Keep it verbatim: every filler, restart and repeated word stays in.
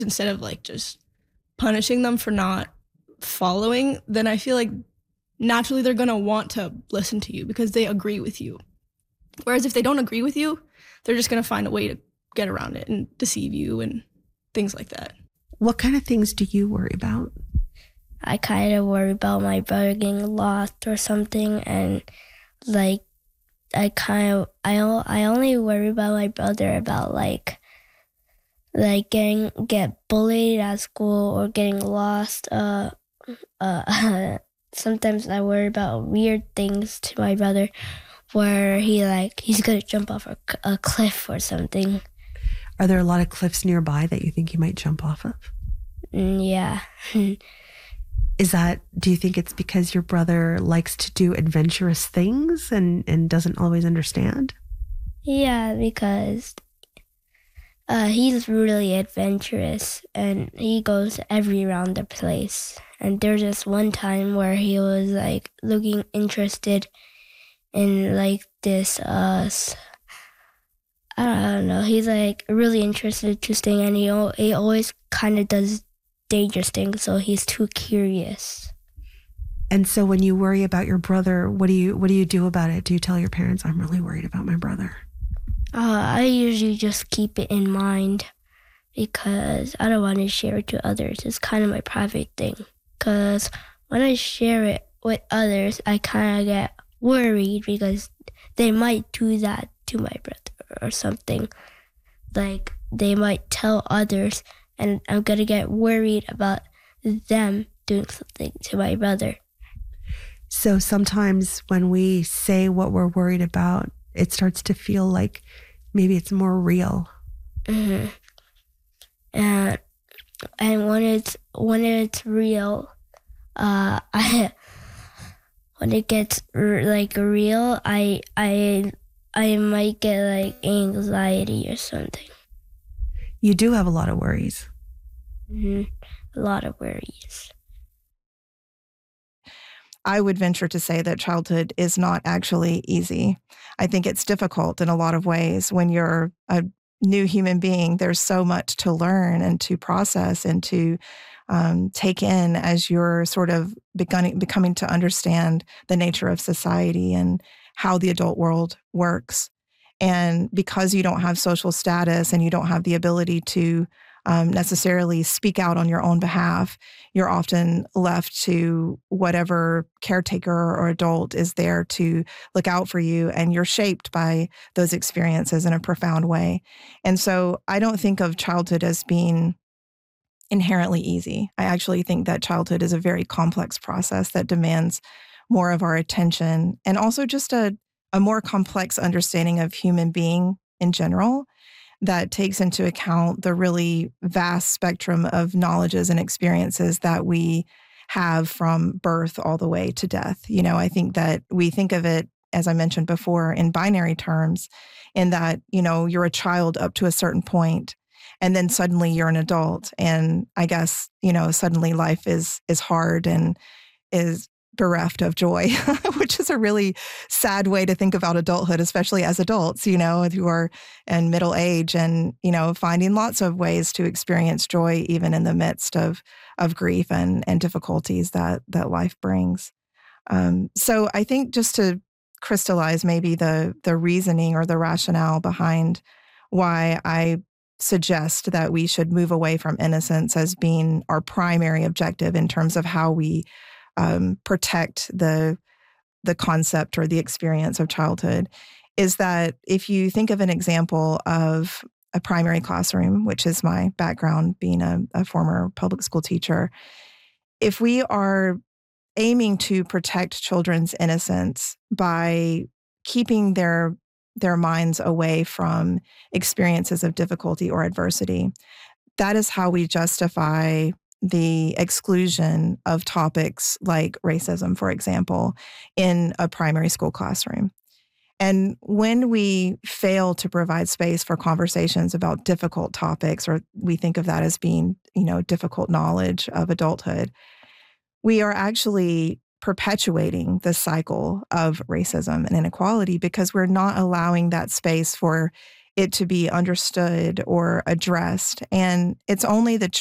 instead of like just punishing them for not following, then I feel like naturally they're going to want to listen to you because they agree with you. Whereas if they don't agree with you, they're just going to find a way to get around it and deceive you and things like that. What kind of things do you worry about? I kind of worry about my brother getting lost or something, and like I kind of I I only worry about my brother about like like getting get bullied at school or getting lost. Uh, uh. Sometimes I worry about weird things to my brother, where he like he's gonna jump off a, a cliff or something. Are there a lot of cliffs nearby that you think he might jump off of? Mm, yeah. Is that, do you think it's because your brother likes to do adventurous things and, and doesn't always understand? Yeah, because uh, he's really adventurous and he goes every around the place. And there's just one time where he was like looking interested in like this, uh, I don't know, he's like really interested to thing, and he, he always kind of does dangerous things, so he's too curious. And so when you worry about your brother, what do you what do you do about it? Do you tell your parents, I'm really worried about my brother? Uh, I usually just keep it in mind because I don't want to share it to others. It's kind of my private thing. Because when I share it with others, I kind of get worried because they might do that to my brother or something. Like they might tell others, and I'm going to get worried about them doing something to my brother. So sometimes when we say what we're worried about, it starts to feel like maybe it's more real. Mm-hmm. And and when it's when it's real, uh, I when it gets r- like real, I I I might get like anxiety or something. You do have a lot of worries. Mm-hmm. A lot of worries. I would venture to say that childhood is not actually easy. I think it's difficult in a lot of ways. When you're a new human being, there's so much to learn and to process and to um, take in as you're sort of beginning, becoming to understand the nature of society and how the adult world works. And because you don't have social status and you don't have the ability to um, necessarily speak out on your own behalf, you're often left to whatever caretaker or adult is there to look out for you, and you're shaped by those experiences in a profound way. And so I don't think of childhood as being inherently easy. I actually think that childhood is a very complex process that demands more of our attention and also just a, a more complex understanding of human being in general that takes into account the really vast spectrum of knowledges and experiences that we have from birth all the way to death. You know, I think that we think of it, as I mentioned before, in binary terms, in that, you know, you're a child up to a certain point, and then suddenly you're an adult. And I guess, you know, suddenly life is is hard and is bereft of joy, which is a really sad way to think about adulthood, especially as adults, you know, who are in middle age and, you know, finding lots of ways to experience joy even in the midst of of grief and and difficulties that that life brings. Um, so I think just to crystallize maybe the the reasoning or the rationale behind why I suggest that we should move away from innocence as being our primary objective in terms of how we Um, protect the the concept or the experience of childhood, is that if you think of an example of a primary classroom, which is my background being a, a former public school teacher, if we are aiming to protect children's innocence by keeping their their minds away from experiences of difficulty or adversity, that is how we justify the exclusion of topics like racism, for example, in a primary school classroom. And when we fail to provide space for conversations about difficult topics, or we think of that as being, you know, difficult knowledge of adulthood, we are actually perpetuating the cycle of racism and inequality because we're not allowing that space for it to be understood or addressed. And it's only the